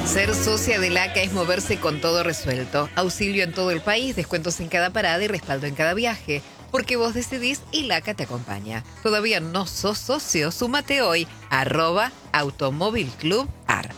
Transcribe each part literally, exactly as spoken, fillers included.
Ser socia del A C A es moverse con todo resuelto. Auxilio en todo el país, descuentos en cada parada y respaldo en cada viaje. Porque vos decidís y la A C A te acompaña. ¿Todavía no sos socio? Súmate hoy. Arroba Automóvil Club A R.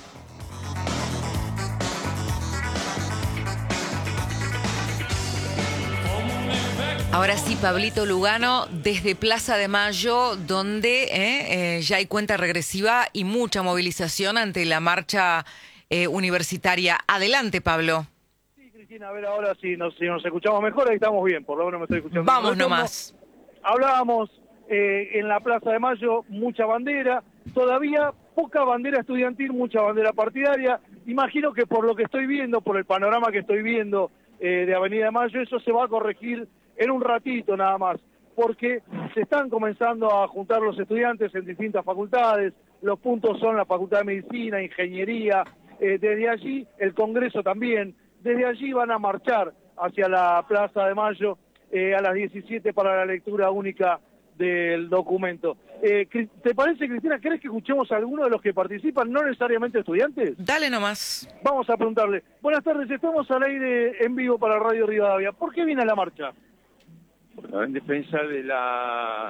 Ahora sí, Pablito Lugano, desde Plaza de Mayo, donde eh, eh, ya hay cuenta regresiva y mucha movilización ante la marcha eh, universitaria. Adelante, Pablo. Sí, Cristina, a ver ahora si nos, si nos escuchamos mejor, ahí estamos bien, por lo menos me estoy escuchando. Vamos nomás. Hablábamos eh, en la Plaza de Mayo, mucha bandera, todavía poca bandera estudiantil, mucha bandera partidaria. Imagino que por lo que estoy viendo, por el panorama que estoy viendo eh, de Avenida de Mayo, eso se va a corregir en un ratito nada más, porque se están comenzando a juntar los estudiantes en distintas facultades, los puntos son la Facultad de Medicina, Ingeniería, eh, desde allí el Congreso también, desde allí van a marchar hacia la Plaza de Mayo eh, a las diecisiete para la lectura única del documento. Eh, ¿Te parece, Cristina, crees que escuchemos a alguno de los que participan, no necesariamente estudiantes? Dale nomás. Vamos a preguntarle. Buenas tardes, estamos al aire en vivo para Radio Rivadavia. ¿Por qué viene la marcha? Bueno, en defensa de la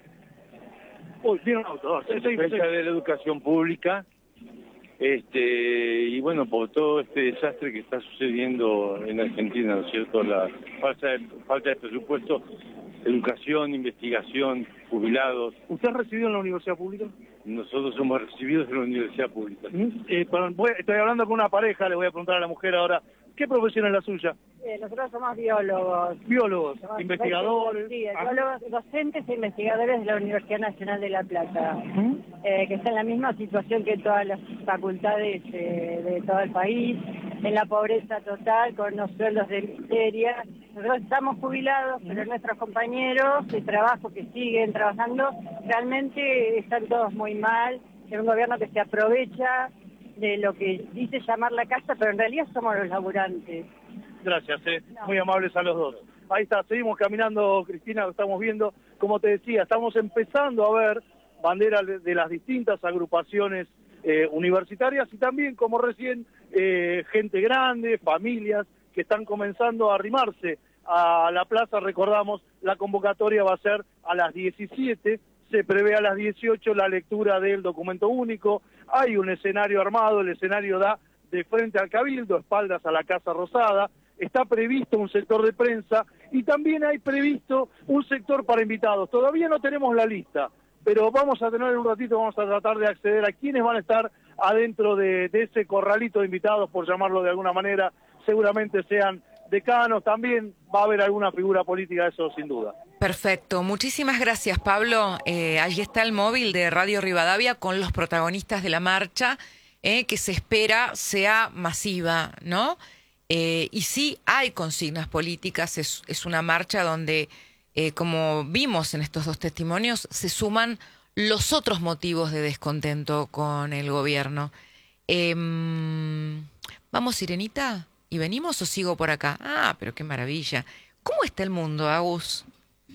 Uy, viene un auto. en defensa de la educación pública, este y bueno, por todo este desastre que está sucediendo en Argentina, ¿no es cierto? La falta de, falta de presupuesto, educación, investigación, jubilados. ¿Usted ha recibido en la universidad pública? Nosotros somos recibidos en la universidad pública. ¿Mm? Eh, perdón, voy, estoy hablando con una pareja, le voy a preguntar a la mujer ahora. ¿Qué profesión es la suya? Eh, nosotros somos biólogos. Biólogos, Somos investigadores. Sí, Ah. biólogos, docentes e investigadores de la Universidad Nacional de La Plata, ¿Mm? eh, que está en la misma situación que todas las facultades eh, de todo el país, en la pobreza total, con los sueldos de miseria. Nosotros estamos jubilados, pero nuestros compañeros de trabajo que siguen trabajando, realmente están todos muy mal. Es un gobierno que se aprovecha de lo que dice llamar la casa, pero en realidad somos los laburantes. Gracias, eh. No. Muy amables a los dos. Ahí está, seguimos caminando, Cristina, lo estamos viendo. Como te decía, estamos empezando a ver banderas de, de las distintas agrupaciones eh, universitarias y también, como recién, eh, gente grande, familias que están comenzando a arrimarse a la plaza. Recordamos, la convocatoria va a ser a las diecisiete, se prevé a las dieciocho la lectura del documento único. Hay un escenario armado, el escenario da de frente al Cabildo, espaldas a la Casa Rosada. Está previsto un sector de prensa y también hay previsto un sector para invitados. Todavía no tenemos la lista, pero vamos a tener en un ratito, vamos a tratar de acceder a quienes van a estar adentro de, de ese corralito de invitados, por llamarlo de alguna manera. Seguramente sean decanos, también va a haber alguna figura política, eso sin duda. Perfecto. Muchísimas gracias, Pablo. Eh, allí está el móvil de Radio Rivadavia con los protagonistas de la marcha, eh, que se espera sea masiva, ¿no? Eh, y sí hay consignas políticas, es, es una marcha donde, eh, como vimos en estos dos testimonios, se suman los otros motivos de descontento con el gobierno. Eh, ¿Vamos, Sirenita? ¿Y venimos o sigo por acá? Ah, pero qué maravilla. ¿Cómo está el mundo, Agus?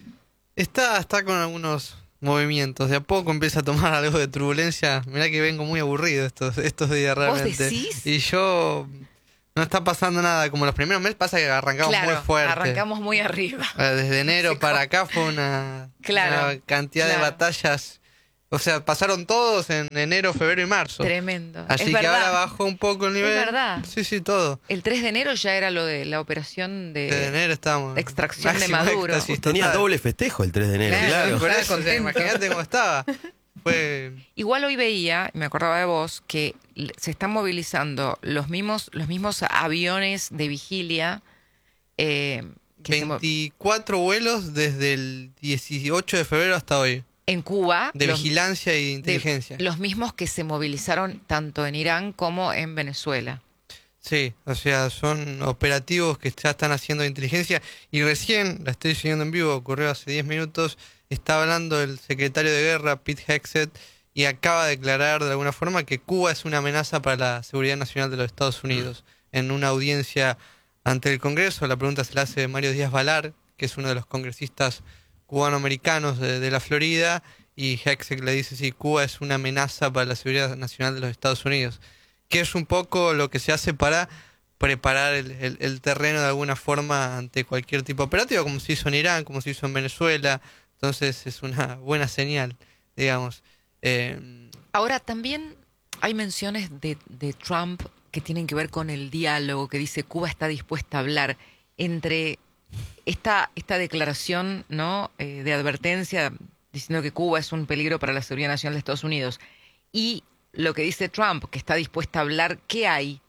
Está, está con algunos movimientos. De a poco empieza a tomar algo de turbulencia. Mirá que vengo muy aburrido estos, estos días realmente. ¿Vos decís? Y yo... No está pasando nada. Como los primeros meses pasa que arrancamos Claro, muy fuerte. arrancamos muy arriba. Desde enero Sí, para acá fue una, Claro, una cantidad claro. de batallas. O sea, pasaron todos en enero, febrero y marzo. Tremendo. Así es que verdad. ahora bajó un poco el nivel. Es verdad. Sí, sí, todo. El tres de enero ya era lo de la operación de, Desde enero estamos. de extracción de máximo Maduro. éxtasis Tenía total. doble festejo el tres de enero, Claro, claro. Por Estaba eso, o sea, contento. imagínate cómo estaba. Fue... Igual hoy veía, me acordaba de vos, que l- se están movilizando los mismos, los mismos aviones de vigilia. Eh, que se mo- veinticuatro vuelos desde el dieciocho de febrero hasta hoy. en Cuba. De los- vigilancia y de- inteligencia. los mismos que se movilizaron tanto en Irán como en Venezuela. Sí, o sea, son operativos que ya están haciendo de inteligencia. Y recién, la estoy siguiendo en vivo, ocurrió hace diez minutos, está hablando el secretario de Guerra, Pete Hegseth, y acaba de declarar de alguna forma que Cuba es una amenaza para la seguridad nacional de los Estados Unidos. En una audiencia ante el Congreso, la pregunta se la hace Mario Díaz Balar, que es uno de los congresistas cubanoamericanos de, de la Florida, y Hegseth le dice, sí, Cuba es una amenaza para la seguridad nacional de los Estados Unidos. que es un poco lo que se hace para preparar el, el, el terreno de alguna forma ante cualquier tipo de operativo, como se hizo en Irán, como se hizo en Venezuela. Entonces es una buena señal, digamos. Eh, Ahora, también hay menciones de, de Trump que tienen que ver con el diálogo, que dice Cuba está dispuesta a hablar. Entre esta, esta declaración, ¿no?, eh, de advertencia diciendo que Cuba es un peligro para la seguridad nacional de Estados Unidos, y lo que dice Trump, que está dispuesta a hablar, ¿qué hay?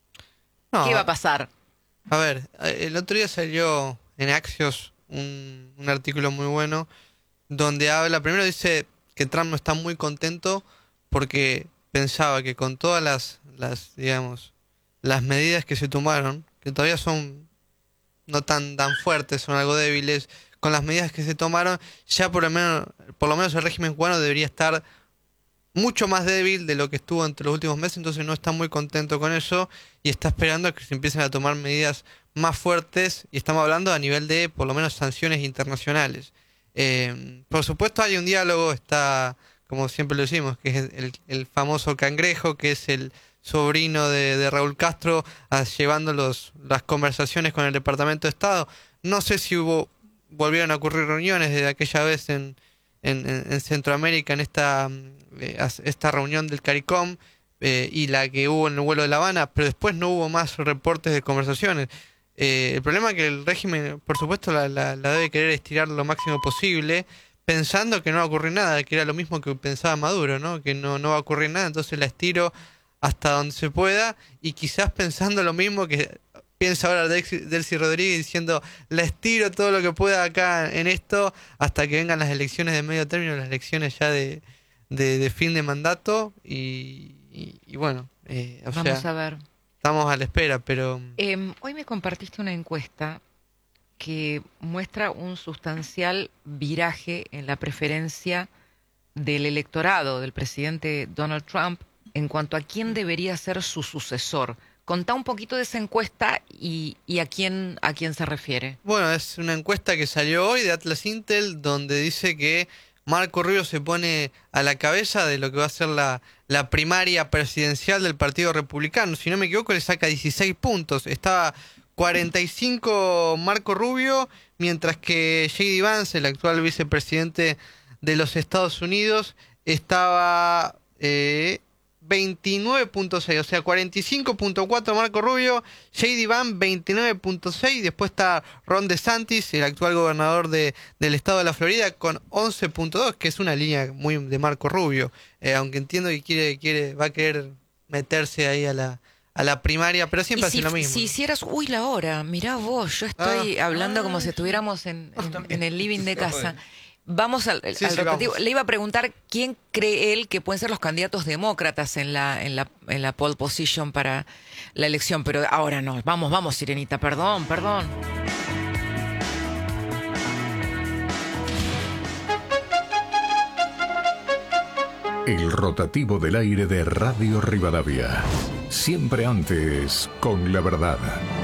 no, ¿Qué va a pasar? A ver, el otro día salió en Axios un, un artículo muy bueno donde habla, primero dice que Trump no está muy contento porque pensaba que con todas las, las digamos, las medidas que se tomaron, que todavía son no tan, tan fuertes, son algo débiles, con las medidas que se tomaron, ya por lo menos, por lo menos el régimen cubano debería estar mucho más débil de lo que estuvo entre los últimos meses, entonces no está muy contento con eso y está esperando a que se empiecen a tomar medidas más fuertes, y estamos hablando a nivel de por lo menos sanciones internacionales. Eh, por supuesto hay un diálogo, está, como siempre lo decimos, que es el, el famoso Cangrejo, que es el sobrino de, de Raúl Castro, a, llevando los, las conversaciones con el Departamento de Estado. No sé si hubo volvieron a ocurrir reuniones desde aquella vez en, en, en Centroamérica, en esta, eh, esta reunión del CARICOM, eh, y la que hubo en el vuelo de La Habana, pero después no hubo más reportes de conversaciones. Eh, el problema es que el régimen, por supuesto, la, la, la debe querer estirar lo máximo posible, pensando que no va a ocurrir nada, que era lo mismo que pensaba Maduro, ¿no? Que no, no va a ocurrir nada, entonces la estiro hasta donde se pueda, y quizás pensando lo mismo que piensa ahora Delcy Rodríguez, diciendo la estiro todo lo que pueda acá en esto hasta que vengan las elecciones de medio término, las elecciones ya de, de, de fin de mandato, y, y, y bueno, eh, o Vamos sea, a ver. Estamos a la espera, pero... Eh, hoy me compartiste una encuesta que muestra un sustancial viraje en la preferencia del electorado del presidente Donald Trump en cuanto a quién debería ser su sucesor. Contá un poquito de esa encuesta y, y a quién a quién se refiere. Bueno, es una encuesta que salió hoy de Atlas Intel, donde dice que Marco Rubio se pone a la cabeza de lo que va a ser la, la primaria presidencial del Partido Republicano. Si no me equivoco, le saca dieciséis puntos. Estaba cuarenta y cinco Marco Rubio, mientras que J D Vance, el actual vicepresidente de los Estados Unidos, estaba eh, veintinueve punto seis, o sea, cuarenta y cinco punto cuatro Marco Rubio, J D Vance veintinueve punto seis, después está Ron DeSantis, el actual gobernador de, del estado de la Florida, con once punto dos, que es una línea muy de Marco Rubio, eh, aunque entiendo que quiere, quiere, va a querer meterse ahí a la, a la primaria, pero siempre hace si, lo mismo. Si hicieras, uy, la hora, mirá vos, yo estoy ah, hablando ah, como si estuviéramos en, en, en el living de casa. Vamos al, Sí, al sí, rotativo. vamos. Le iba a preguntar quién cree él que pueden ser los candidatos demócratas en la, en la, en la pole position para la elección, pero ahora no. Vamos, vamos, Sirenita, perdón, perdón. El rotativo del aire de Radio Rivadavia. Siempre antes, con la verdad.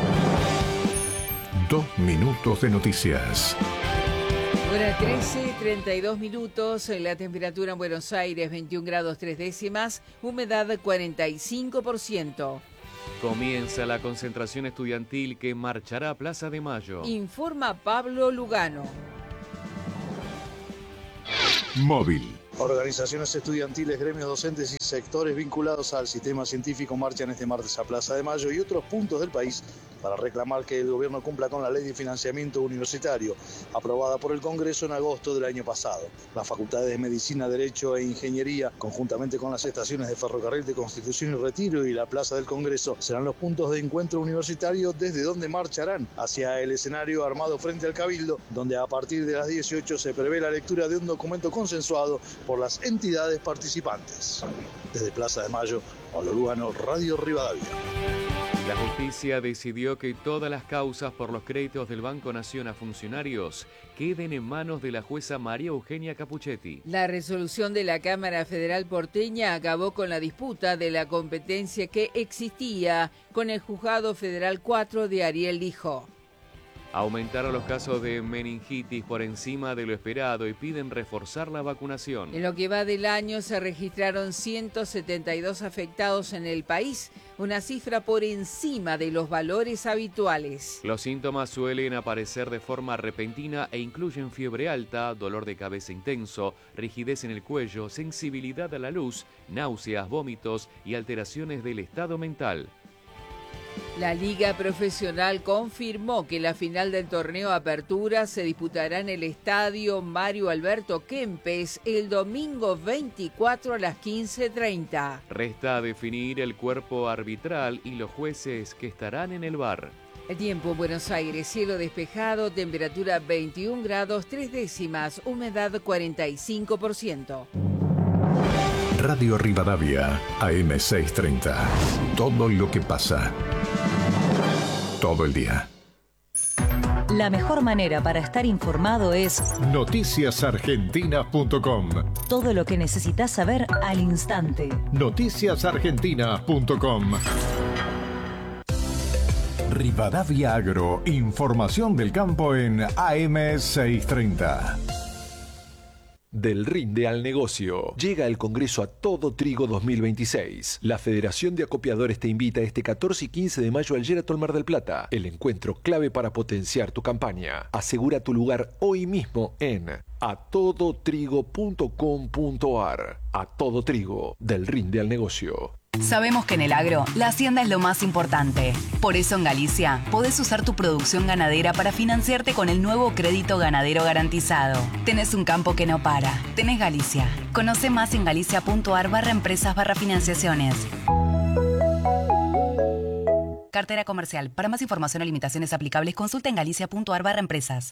Dos minutos de noticias. Hora trece, treinta y dos minutos, la temperatura en Buenos Aires veintiún grados tres décimas, humedad cuarenta y cinco por ciento. Comienza la concentración estudiantil que marchará a Plaza de Mayo. Informa Pablo Lugano. Móvil. Organizaciones estudiantiles, gremios docentes y sectores vinculados al sistema científico marchan este martes a Plaza de Mayo y otros puntos del país para reclamar que el gobierno cumpla con la ley de financiamiento universitario aprobada por el Congreso en agosto del año pasado. Las facultades de Medicina, Derecho e Ingeniería, conjuntamente con las estaciones de ferrocarril de Constitución y Retiro y la Plaza del Congreso, serán los puntos de encuentro universitario desde donde marcharán hacia el escenario armado frente al Cabildo, donde a partir de las dieciocho se prevé la lectura de un documento consensuado por las entidades participantes. Desde Plaza de Mayo, Pablo Lugano, Radio Rivadavia. La justicia decidió que todas las causas por los créditos del Banco Nación a funcionarios queden en manos de la jueza María Eugenia Capuchetti. La resolución de la Cámara Federal porteña acabó con la disputa de la competencia que existía con el Juzgado Federal cuatro de Ariel Lijo. Aumentaron los casos de meningitis por encima de lo esperado y piden reforzar la vacunación. En lo que va del año se registraron ciento setenta y dos afectados en el país, una cifra por encima de los valores habituales. Los síntomas suelen aparecer de forma repentina e incluyen fiebre alta, dolor de cabeza intenso, rigidez en el cuello, sensibilidad a la luz, náuseas, vómitos y alteraciones del estado mental. La Liga Profesional confirmó que la final del torneo Apertura se disputará en el estadio Mario Alberto Kempes el domingo veinticuatro a las quince treinta. Resta definir el cuerpo arbitral y los jueces que estarán en el V A R. El tiempo en Buenos Aires, cielo despejado, temperatura veintiún grados tres décimas, humedad cuarenta y cinco por ciento. Radio Rivadavia, A M seiscientos treinta. Todo lo que pasa. Todo el día. La mejor manera para estar informado es noticias argentinas punto com. Todo lo que necesitas saber al instante. noticias argentinas punto com. Rivadavia Agro, información del campo en A M seiscientos treinta. Del rinde al negocio. Llega el Congreso a Todo Trigo dos mil veintiséis. La Federación de Acopiadores te invita este catorce y quince de mayo al Sheraton Mar del Plata. El encuentro clave para potenciar tu campaña. Asegura tu lugar hoy mismo en a todo trigo punto com punto ar. A Todo Trigo, del rinde al negocio. Sabemos que en el agro, la hacienda es lo más importante. Por eso en Galicia, podés usar tu producción ganadera para financiarte con el nuevo crédito ganadero garantizado. Tenés un campo que no para. Tenés Galicia. Conoce más en galicia punto ar barra empresas barra financiaciones. Cartera comercial. Para más información o limitaciones aplicables, consulta en galicia punto ar barra empresas.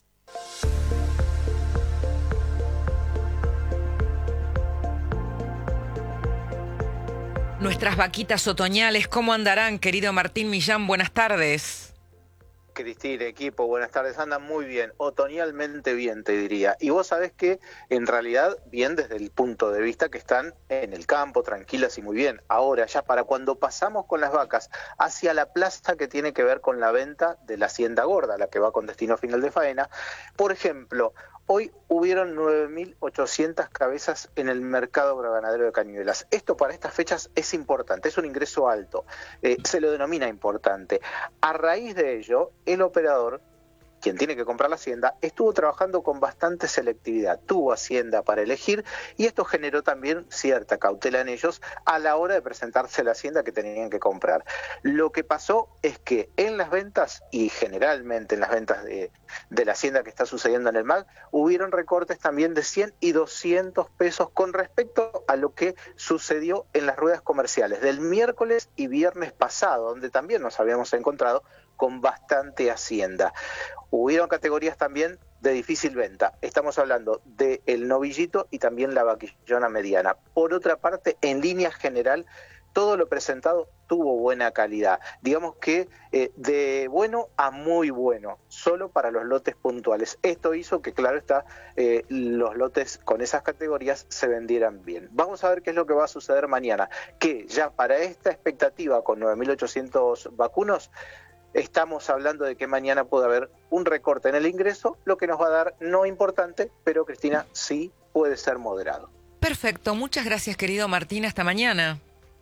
Nuestras vaquitas otoñales, ¿cómo andarán, querido Martín Millán? Buenas tardes. Cristina, equipo, buenas tardes. Andan muy bien, otoñalmente bien, te diría. Y vos sabés que, en realidad, bien desde el punto de vista que están en el campo, tranquilas y muy bien. Ahora, ya para cuando pasamos con las vacas hacia la plaza que tiene que ver con la venta de la hacienda gorda, la que va con destino final de faena, por ejemplo, hoy hubieron nueve mil ochocientas cabezas en el mercado agroganadero de Cañuelas. Esto para estas fechas es importante, es un ingreso alto, eh, se lo denomina importante. A raíz de ello, el operador, quien tiene que comprar la hacienda, estuvo trabajando con bastante selectividad, tuvo hacienda para elegir y esto generó también cierta cautela en ellos a la hora de presentarse la hacienda que tenían que comprar. Lo que pasó es que en las ventas, y generalmente en las ventas de, de la hacienda que está sucediendo en el M A G, hubieron recortes también de cien y doscientos pesos con respecto a lo que sucedió en las ruedas comerciales del miércoles y viernes pasado, donde también nos habíamos encontrado con bastante hacienda. Hubieron categorías también de difícil venta. Estamos hablando del novillito y también la vaquillona mediana. Por otra parte, en línea general, todo lo presentado tuvo buena calidad. Digamos que eh, de bueno a muy bueno, solo para los lotes puntuales. Esto hizo que, claro está, eh, los lotes con esas categorías se vendieran bien. Vamos a ver qué es lo que va a suceder mañana, que ya para esta expectativa con nueve mil ochocientos vacunos, estamos hablando de que mañana puede haber un recorte en el ingreso, lo que nos va a dar no importante, pero Cristina sí puede ser moderado. Perfecto, muchas gracias, querido Martín, hasta mañana.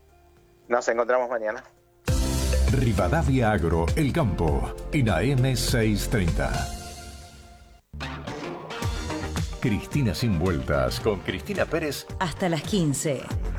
Nos encontramos mañana. Rivadavia Agro, el campo, en A M seiscientos treinta. Cristina sin vueltas, con Cristina Pérez. Hasta las quince.